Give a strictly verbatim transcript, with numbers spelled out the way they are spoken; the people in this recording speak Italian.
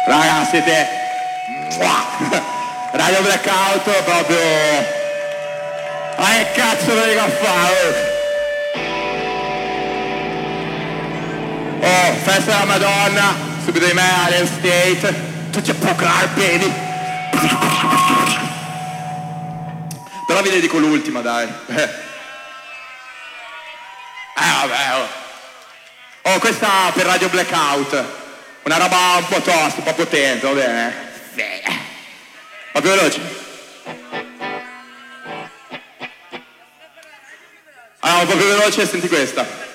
Raga, siete... Radio Blackout proprio... Ma che cazzo devi fare? Oh, festa della Madonna, subito di me, Alien State, tutti a poker, baby. Però vi dedico l'ultima, dai. Eh, vabbè, oh. Oh, questa per Radio Blackout. Una roba un po' tosta, un po' potente, va bene? Va più veloce. Allora, un po' più veloce, senti questa.